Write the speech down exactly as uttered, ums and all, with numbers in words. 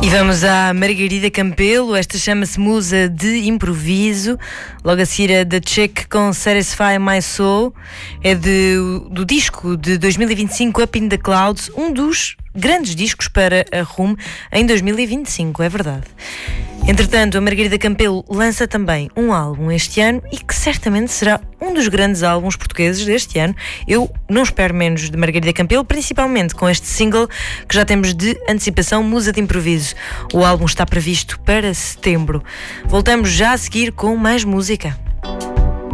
E vamos à Margarida Campelo, esta chama-se Musa de Improviso, logo a seguir a The Chick com Satisfy My Soul, é de, do disco de dois mil e vinte e cinco Up in the Clouds, um dos grandes discos para a Rume em dois mil e vinte e cinco, é verdade. Entretanto, a Margarida Campelo lança também um álbum este ano e que certamente será um dos grandes álbuns portugueses deste ano. Eu não espero menos de Margarida Campelo, principalmente com este single que já temos de antecipação, Musa de Improviso. O álbum está previsto para setembro. Voltamos já a seguir com mais música.